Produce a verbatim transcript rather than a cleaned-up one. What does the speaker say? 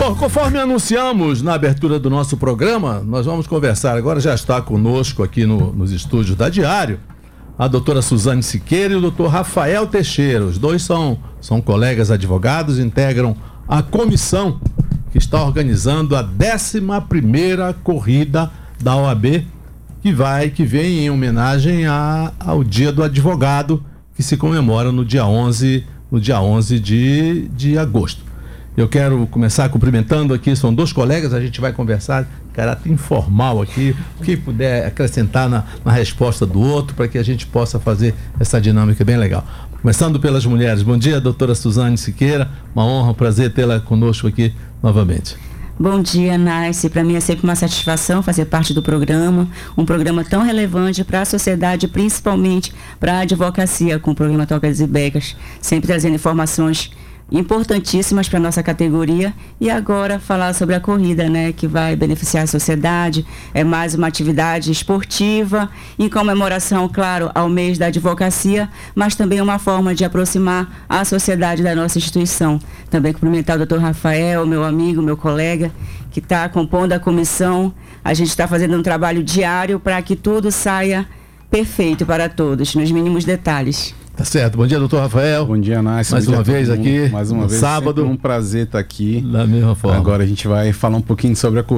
Bom, conforme anunciamos na abertura do nosso programa, nós vamos conversar agora, já está conosco aqui no, nos estúdios da Diário, a doutora Suzane Siqueira e o doutor Rafael Teixeira. Os dois são, são colegas advogados, integram a comissão que está organizando a décima primeira corrida da O A B, que vai, que vem em homenagem a, ao Dia do Advogado, que se comemora no dia onze, no dia onze de, de agosto. Eu quero começar cumprimentando aqui, são dois colegas, a gente vai conversar em caráter informal aqui, o que puder acrescentar na, na resposta do outro, para que a gente possa fazer essa dinâmica bem legal. Começando pelas mulheres. Bom dia, doutora Suzane Siqueira, uma honra, um prazer tê-la conosco aqui novamente. Bom dia, Nice. Para mim é sempre uma satisfação fazer parte do programa, um programa tão relevante para a sociedade, principalmente para a advocacia, com o programa Tocas e Becas, sempre trazendo informações importantíssimas para a nossa categoria. E agora falar sobre a corrida, né, que vai beneficiar a sociedade. É mais uma atividade esportiva em comemoração, claro, ao mês da advocacia, mas também uma forma de aproximar a sociedade da nossa instituição. Também cumprimentar o doutor Rafael, meu amigo, meu colega, que está compondo a comissão. A gente está fazendo um trabalho diário para que tudo saia perfeito para todos, nos mínimos detalhes. Tá certo. Bom dia, doutor Rafael. Bom dia, Nácio. Mais uma vez aqui, mais uma vez, sábado. Um prazer estar aqui. Da mesma forma. Agora a gente vai falar um pouquinho sobre a